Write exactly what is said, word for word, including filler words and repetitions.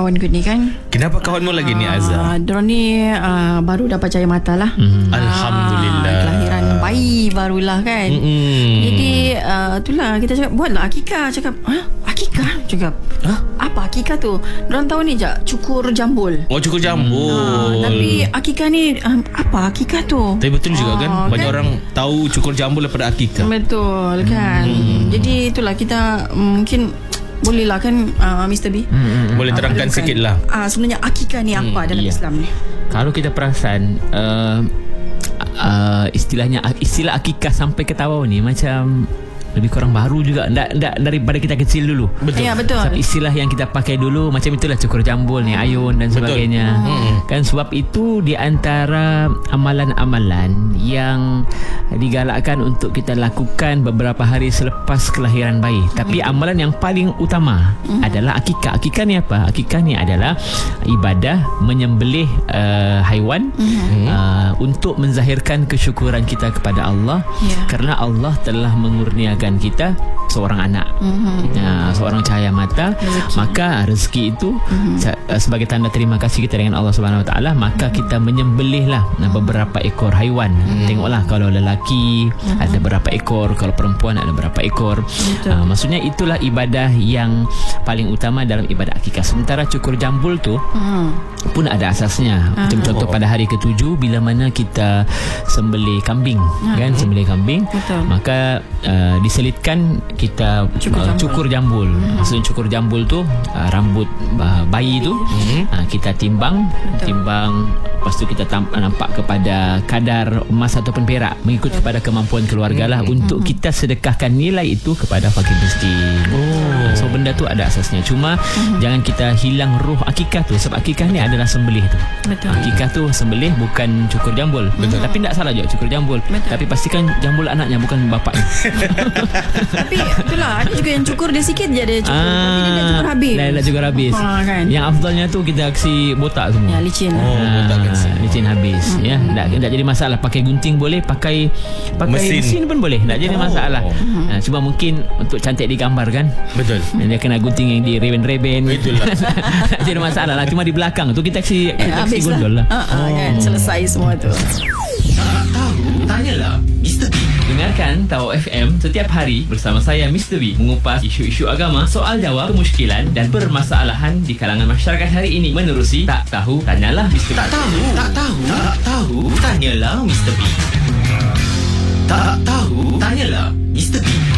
kawan-kawan ni kan. Kenapa kawanmu lagi ni, Azhar? Uh, Diorang ni uh, baru dapat cahaya mata lah. Mm. Alhamdulillah. Uh, kelahiran bayi barulah kan. Mm-hmm. Jadi uh, itulah kita cakap buatlah akikah. Cakap, ha? Akikah? Cakap, ha? Apa akikah tu? Diorang tahu ni je, cukur jambul. Oh, cukur jambul. Uh, tapi akikah ni um, apa akikah tu? Tapi betul juga uh, kan banyak kan? Orang tahu cukur jambul daripada akikah. Betul kan. Hmm. Jadi itulah kita mungkin bolehlah kan uh, Mister B. Hmm. Boleh terangkan uh, sikit lah. Uh, sebenarnya akikah ni apa hmm, dalam iya. Islam ni? Kalau kita perasan uh, uh, istilahnya istilah akikah sampai ke tawau ni macam lebih kurang baru juga, ndak ndak daripada kita kecil dulu. Betul. Ya, betul. Sebab istilah yang kita pakai dulu macam itulah cukur jambul ni, ayun dan sebagainya. Hmm. Kan sebab itu di antara amalan-amalan yang digalakkan untuk kita lakukan beberapa hari selepas kelahiran bayi. Hmm. Tapi amalan yang paling utama hmm. adalah akikah. Akikah ni apa? Akikah ni adalah ibadah menyembelih uh, haiwan hmm. uh, untuk menzahirkan kesyukuran kita kepada Allah, yeah. kerana Allah telah mengurniakan kita seorang anak, mm-hmm. ya, seorang cahaya mata, rezeki. Maka rezeki itu mm-hmm. sebagai tanda terima kasih kita dengan Allah Subhanahu Wa Taala, maka mm-hmm. kita menyembelihlah beberapa ekor haiwan. Mm-hmm. Tengoklah kalau lelaki mm-hmm. ada berapa ekor, kalau perempuan ada berapa ekor. Uh, maksudnya itulah ibadah yang paling utama dalam ibadah akikah. Sementara cukur jambul tu mm-hmm. pun ada asasnya. Mm-hmm. Macam contoh pada hari ketujuh bila mana kita sembelih kambing, mm-hmm. kan, sembelih kambing, betul. Maka uh, diselitkan kita cukur jambul, uh, cukur jambul. Hmm. Maksudnya cukur jambul tu uh, rambut uh, bayi tu hmm. uh, kita timbang. Betul. Timbang, lepas tu kita tam- nampak kepada kadar emas ataupun perak mengikut betul. Kepada kemampuan keluarga lah, hmm. untuk hmm. kita sedekahkan nilai itu kepada fakir miskin. Oh. So benda tu ada asasnya. Cuma hmm. jangan kita hilang ruh akikah tu, sebab akikah ni adalah sembelih tu. Betul. Akikah tu sembelih, bukan cukur jambul. Betul. Tapi tak salah juga cukur jambul. Betul. Tapi pastikan jambul anaknya, bukan bapaknya. Tapi itulah, ada juga yang cukur dia sikit je dia cukur, ah, tapi dia dah cukur habis. Dah, dah cukur habis. Ha, kan? Yang afdalnya tu kita kasi botak semua. Ya, licin. Oh, ah, botak kan. Licin habis. Hmm. Ya, tak tak jadi masalah. Pakai gunting boleh, pakai pakai mesin, mesin pun boleh. Tak jadi masalah. Oh. Ha, cuma mungkin untuk cantik digambar kan. Betul. Dia kena gunting yang di reben-reben. Itulah. Tak jadi masalah lah. Cuma di belakang tu kita kasi, eh, kita kasi gondol lah. Uh, uh, oh. Kan, selesai semua tu. Tak tahu, tanyalah Mister B. Dengarkan Tahu F M setiap hari bersama saya Mister B mengupas isu-isu agama, soal jawab, kemusykilan dan permasalahan di kalangan masyarakat hari ini menerusi Tak Tahu Tanyalah Mister B. Tak tahu, tak tahu, tak tahu, tanyalah Mister B. Tak tahu, tanyalah Mister B.